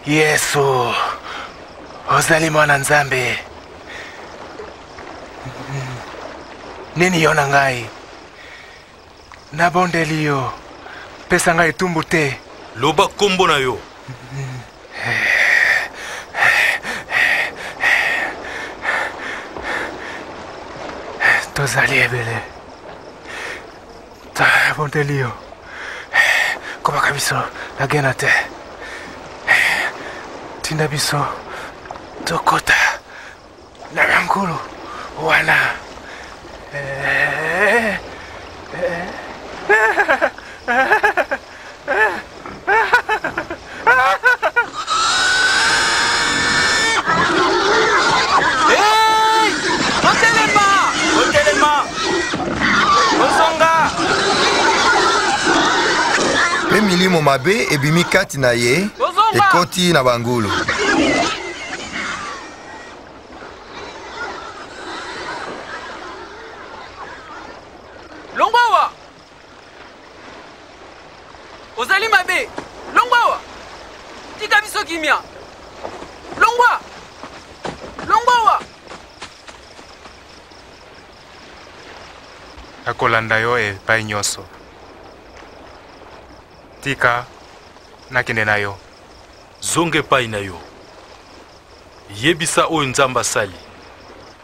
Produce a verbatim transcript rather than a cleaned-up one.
Yesu, ozali mwana Nzambe. Nini yona ngai? Nabondeli yo, pesa ngai tumbu te. Loba kombo na yo. Tozali ebele. Nabondeli yo. Komaka biso, nagena te. Tinda biso, tokota. Nabangulu, wana. Eh, eh. Hey! Otelema! Otelema! Osonga! Pe milimo mabe ebimi kati na ye ekoti na bangulu. Longwawa! Ozali mabe! Longwawa! Tika biso kimia! Longwa! Longwawa! Nakolanda yo epai nyonso. Tika nakende na yo. Zonge pai na yo. Yebisa oyo Nzambe asali.